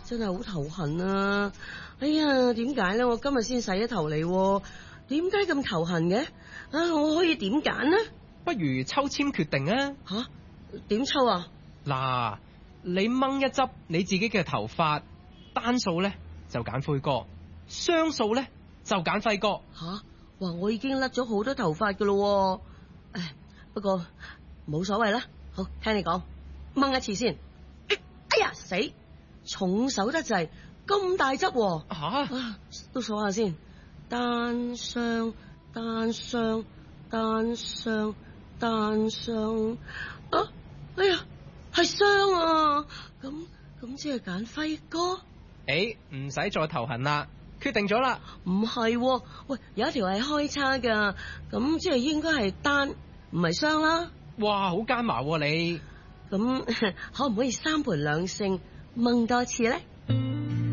真係好頭痕啊！哎呀，點解咧？我今日先洗咗頭嚟，點解咁頭痕嘅？啊，我可以點揀呢？ 不如抽籤決定啊！ 吓？點抽啊？ 嗱，你掹一執你自己嘅頭髮，單數咧就揀灰哥，雙數咧就揀輝哥。 吓？哇！我已經甩咗好多頭髮噶咯，唉，不過冇所謂啦。好，聽你講，掹一次先。哎呀，死！重手得滯，咁大汁喎。啊，都數下先，單雙單雙單雙單雙啊！哎呀，係雙啊！咁即係揀輝哥？ 誒，唔使再頭痕啦，決定咗啦。 唔係喎，喂，有一條係開叉噶，咁即係應該係單，唔係雙啦。 哇，好奸茅喎你！ 咁可唔可以三盤兩勝掹多次咧？